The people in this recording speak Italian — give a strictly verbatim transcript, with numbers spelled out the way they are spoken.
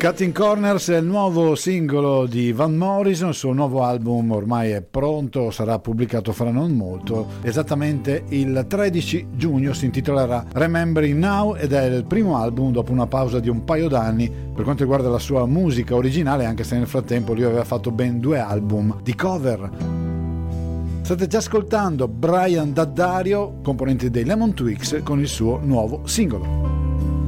Cutting Corners è il nuovo singolo di Van Morrison, il suo nuovo album ormai è pronto, sarà pubblicato fra non molto, esattamente il tredici giugno, si intitolerà Remembering Now ed è il primo album dopo una pausa di un paio d'anni per quanto riguarda la sua musica originale, anche se nel frattempo lui aveva fatto ben due album di cover. State già ascoltando Brian Daddario, componente dei Lemon Twigs, con il suo nuovo singolo.